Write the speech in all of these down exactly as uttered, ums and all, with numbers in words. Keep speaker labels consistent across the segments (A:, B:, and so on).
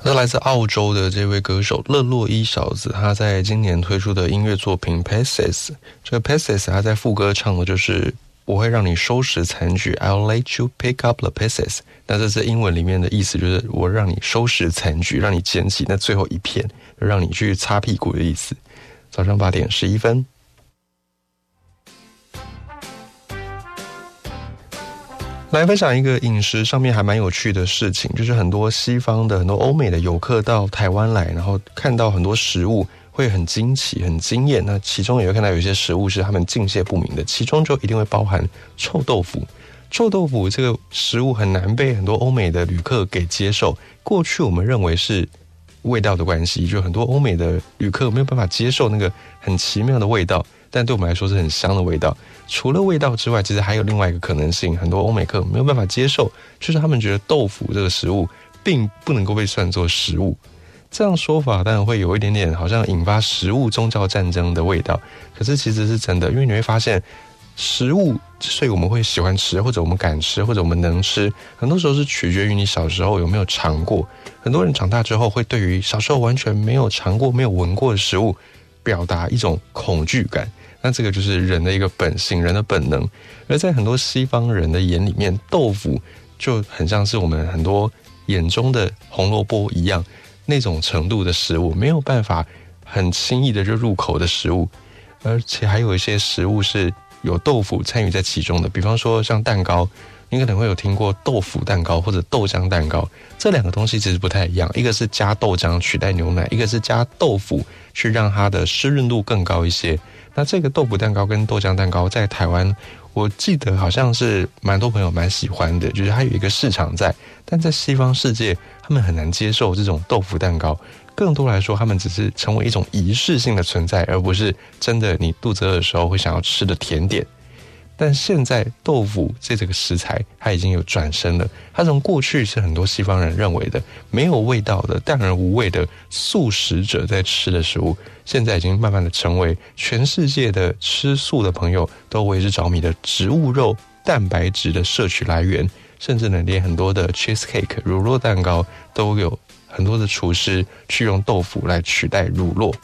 A: 是来自澳洲的这位歌手勒洛伊小子，他在今年推出的音乐作品 Pieces， 这个 Pieces 他在副歌唱的就是我会让你收拾残局 I'll let you pick up the pieces， 那这是英文里面的意思，就是我让你收拾残局，让你捡起那最后一片，让你去擦屁股的意思。早上八点十一分，来分享一个饮食上面还蛮有趣的事情，就是很多西方的很多欧美的游客到台湾来，然后看到很多食物会很惊奇很惊艳，那其中也会看到有一些食物是他们敬谢不明的，其中就一定会包含臭豆腐。臭豆腐这个食物很难被很多欧美的旅客给接受，过去我们认为是味道的关系，就很多欧美的旅客没有办法接受那个很奇妙的味道，但对我们来说是很香的味道。除了味道之外，其实还有另外一个可能性，很多欧美客没有办法接受，就是他们觉得豆腐这个食物并不能够被算作食物。这样说法当然会有一点点好像引发食物宗教战争的味道，可是其实是真的，因为你会发现食物之所以我们会喜欢吃，或者我们敢吃，或者我们能吃，很多时候是取决于你小时候有没有尝过。很多人长大之后会对于小时候完全没有尝过没有闻过的食物表达一种恐惧感，那这个就是人的一个本性，人的本能。而在很多西方人的眼里面，豆腐就很像是我们很多眼中的红萝卜一样，那种程度的食物，没有办法很轻易的就入口的食物。而且还有一些食物是有豆腐参与在其中的，比方说像蛋糕，你可能会有听过豆腐蛋糕或者豆浆蛋糕，这两个东西其实不太一样，一个是加豆浆取代牛奶，一个是加豆腐去让它的湿润度更高一些。那这个豆腐蛋糕跟豆浆蛋糕在台湾我记得好像是蛮多朋友蛮喜欢的，就是它有一个市场在，但在西方世界他们很难接受这种豆腐蛋糕，更多来说他们只是成为一种仪式性的存在，而不是真的你肚子饿的时候会想要吃的甜点。但现在豆腐这这个食材它已经有转身了，它从过去是很多西方人认为的没有味道的淡而无味的素食者在吃的食物，现在已经慢慢的成为全世界的吃素的朋友都为之着迷的植物肉蛋白质的摄取来源，甚至呢连很多的 cheesecake 乳酪蛋糕都有很多的厨师去用豆腐来取代乳酪。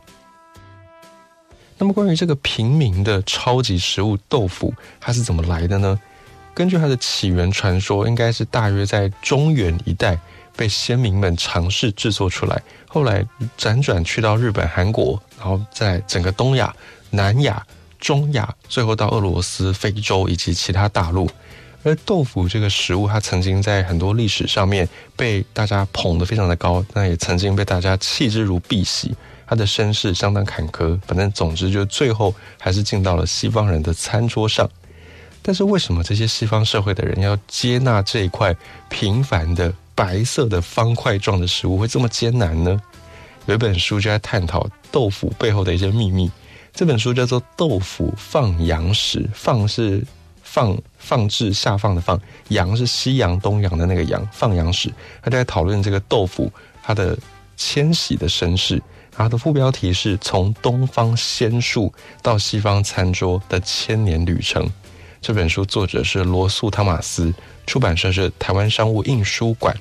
A: 那么关于这个平民的超级食物豆腐它是怎么来的呢？根据它的起源传说，应该是大约在中原一带被先民们尝试制作出来，后来辗转去到日本韩国，然后在整个东亚南亚中亚，最后到俄罗斯非洲以及其他大陆。而豆腐这个食物它曾经在很多历史上面被大家捧得非常的高，那也曾经被大家弃之如敝屣，它的身世相当坎坷，反正总之就最后还是进到了西方人的餐桌上。但是为什么这些西方社会的人要接纳这一块平凡的白色的方块状的食物会这么艰难呢？有一本书就在探讨豆腐背后的一些秘密，这本书叫做《豆腐放洋史》，放是放放置下放的放，洋是西洋东洋的那个洋，放洋史。他就在讨论这个豆腐它的迁徙的身世，它的副标题是从东方仙树到西方餐桌的千年旅程。这本书作者是罗素·汤马斯，出版社是台湾商务印书馆。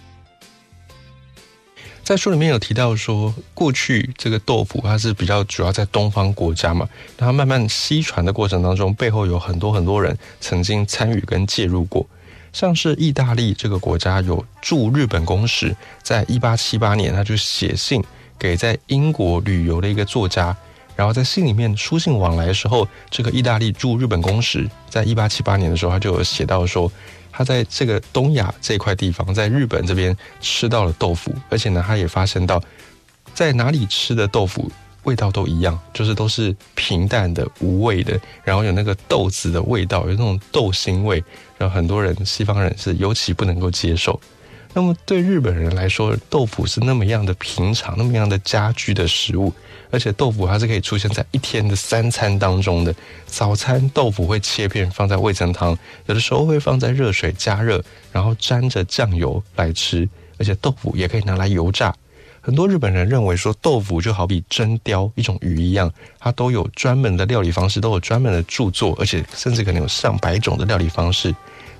A: 在书里面有提到说，过去这个豆腐它是比较主要在东方国家嘛，它慢慢西传的过程当中，背后有很多很多人曾经参与跟介入过。像是意大利这个国家有驻日本公使，在一八七八年他就写信给在英国旅游的一个作家，然后在信里面书信往来的时候，这个意大利驻日本公使在一八七八年的时候他就有写到说，他在这个东亚这块地方，在日本这边吃到了豆腐，而且呢他也发现到在哪里吃的豆腐味道都一样，就是都是平淡的无味的，然后有那个豆子的味道，有那种豆腥味，然后很多人西方人是尤其不能够接受。那么对日本人来说，豆腐是那么样的平常，那么样的家居的食物，而且豆腐它是可以出现在一天的三餐当中的。早餐豆腐会切片放在味噌汤，有的时候会放在热水加热，然后沾着酱油来吃，而且豆腐也可以拿来油炸。很多日本人认为说，豆腐就好比真鲷一种鱼一样，它都有专门的料理方式，都有专门的著作，而且甚至可能有上百种的料理方式。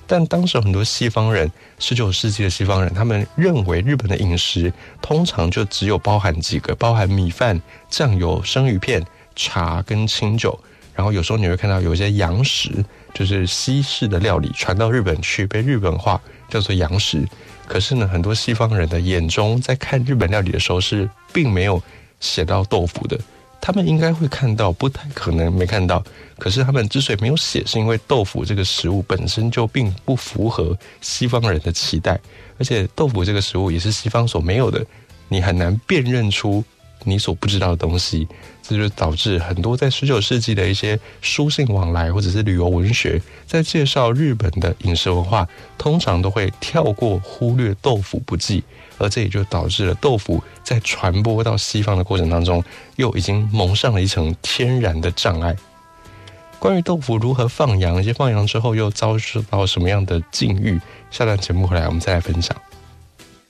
A: 但当时很多西方人，十九世纪的西方人，他们认为日本的饮食通常就只有包含几个，包含米饭、酱油、生鱼片、茶跟清酒。然后有时候你会看到有一些洋食，就是西式的料理传到日本去，被日本化叫做洋食。可是呢，很多西方人的眼中，在看日本料理的时候是并没有写到豆腐的。他们应该会看到，不太可能没看到。可是他们之所以没有写，是因为豆腐这个食物本身就并不符合西方人的期待，而且豆腐这个食物也是西方所没有的，你很难辨认出你所不知道的东西。这就导致很多在十九世纪的一些书信往来或者是旅游文学，在介绍日本的饮食文化，通常都会跳过忽略豆腐不计，而这也就导致了豆腐在传播到西方的过程当中，又已经蒙上了一层天然的障碍。关于豆腐如何放羊，一些放羊之后又遭受到什么样的境遇，下段节目回来我们再来分享。